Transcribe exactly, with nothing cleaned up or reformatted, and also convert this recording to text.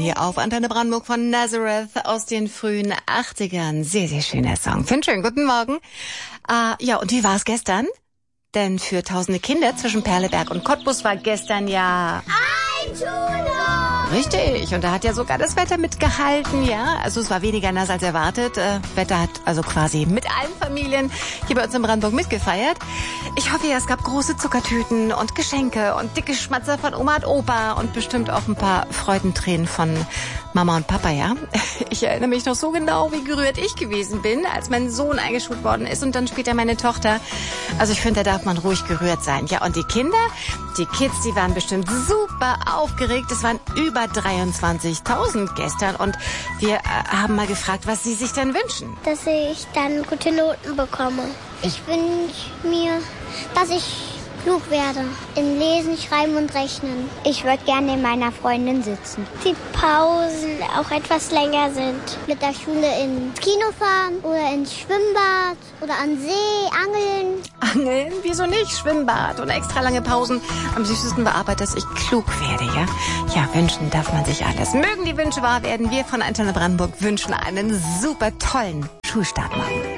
hier auf Antenne Brandenburg von Nazareth aus den frühen achtzigern. Sehr, sehr schöner Song. Finn, schönen guten Morgen. Uh, ja, und wie war es gestern? Denn für tausende Kinder zwischen Perleberg und Cottbus war gestern ja... Ein Schultag! Richtig, und da hat ja sogar das Wetter mitgehalten, ja. Also es war weniger nass als erwartet. Äh, Wetter hat also quasi mit allen Familien hier bei uns in Brandenburg mitgefeiert. Ich hoffe ja, es gab große Zuckertüten und Geschenke und dicke Schmatzer von Oma und Opa und bestimmt auch ein paar Freudentränen von Mama und Papa, ja. Ich erinnere mich noch so genau, wie gerührt ich gewesen bin, als mein Sohn eingeschult worden ist und dann später meine Tochter. Also ich finde, da darf man ruhig gerührt sein. Ja, und die Kinder, die Kids, die waren bestimmt super aufgeregt. Es waren über dreiundzwanzigtausend gestern und wir äh, haben mal gefragt, was sie sich denn wünschen. Dass ich dann gute Noten bekomme. Ich wünsche mir, dass ich klug werde. In Lesen, Schreiben und Rechnen. Ich würde gerne neben meiner Freundin sitzen. Die Pausen auch etwas länger sind. Mit der Schule ins Kino fahren oder ins Schwimmbad oder an See, angeln. Angeln? Wieso nicht? Schwimmbad und extra lange Pausen. Am süßesten war aber, dass ich klug werde, ja? Ja, wünschen darf man sich alles. Mögen die Wünsche wahr werden. Wir von Antenne Brandenburg wünschen einen super tollen Schulstart morgen.